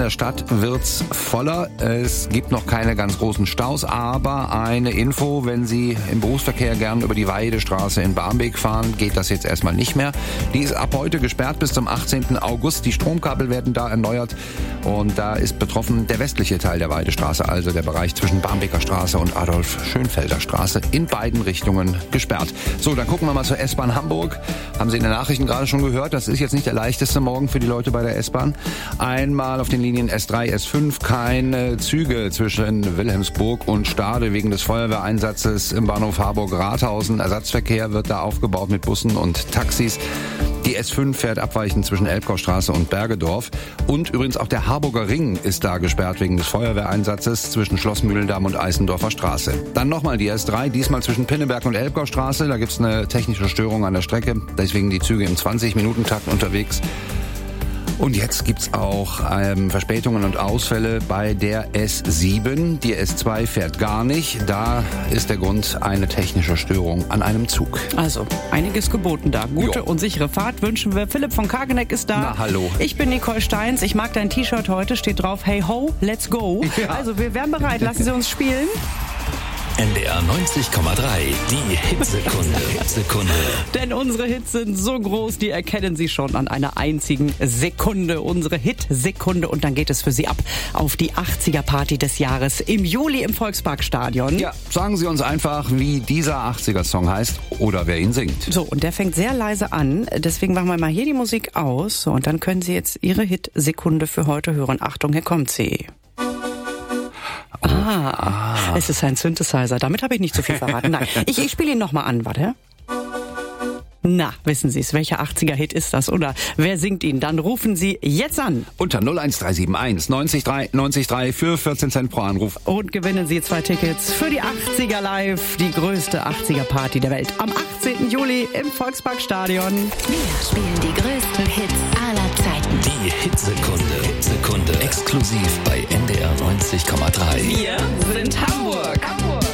der Stadt wird's voller. Es gibt noch keine ganz großen Staus, aber eine Info, wenn Sie im Berufsverkehr gern über die Weidestraße in Barmbek fahren, geht das jetzt erstmal nicht mehr. Die ist ab heute gesperrt bis zum 18. August. Die Stromkabel werden da erneuert und da ist betroffen der westliche Teil der Weidestraße, also der Bereich zwischen Barmbeker Straße und Adolf-Schönfelder Straße, in beiden Richtungen gesperrt. So, dann gucken wir mal zur S-Bahn Hamburg. Haben Sie in den Nachrichten gerade schon gehört, das ist jetzt nicht der leichteste Morgen für die Leute bei der S-Bahn. Einmal auf den Linien S3, S5 keine Züge zwischen Wilhelmsburg und Stade wegen des Feuerwehreinsatzes im Bahnhof Harburg-Rathausen. Ersatzverkehr wird da aufgebaut mit Bussen und Taxis. Die S5 fährt abweichend zwischen Elbgaustraße und Bergedorf. Und übrigens auch der Harburger Ring ist da gesperrt wegen des Feuerwehreinsatzes zwischen Schloss Mühlendamm und Eisendorfer Straße. Dann nochmal die S3, diesmal zwischen Pinneberg und Elbgaustraße. Da gibt's eine technische Störung an der Strecke, deswegen die Züge im 20-Minuten-Takt unterwegs. Und jetzt gibt's auch Verspätungen und Ausfälle bei der S7. Die S2 fährt gar nicht. Da ist der Grund eine technische Störung an einem Zug. Also, einiges geboten da. Gute und sichere Fahrt wünschen wir. Philipp von Kageneck ist da. Na, hallo. Ich bin Nicole Steins. Ich mag dein T-Shirt heute. Steht drauf, hey ho, let's go. Ja. Also, wir wären bereit. Lassen Sie uns spielen. NDR 90,3, die Hitsekunde. Denn unsere Hits sind so groß, die erkennen Sie schon an einer einzigen Sekunde. Unsere Hit-Sekunde. Und dann geht es für Sie ab auf die 80er-Party des Jahres im Juli im Volksparkstadion. Ja, sagen Sie uns einfach, wie dieser 80er-Song heißt oder wer ihn singt. So, und der fängt sehr leise an. Deswegen machen wir mal hier die Musik aus. So, und dann können Sie jetzt Ihre Hit-Sekunde für heute hören. Achtung, hier kommt sie. Es ist ein Synthesizer. Damit habe ich nicht so viel verraten. Nein, ich spiele ihn nochmal an, warte. Na, wissen Sie es, welcher 80er-Hit ist das? Oder wer singt ihn? Dann rufen Sie jetzt an. Unter 01371 90 3 90 3 für 14 Cent pro Anruf. Und gewinnen Sie 2 Tickets für die 80er Live, die größte 80er-Party der Welt. Am 18. Juli im Volksparkstadion. Wir spielen die größten Hits aller Zeiten. Die Hitsekunde. Exklusiv bei NDR 90,3. Wir sind Hamburg.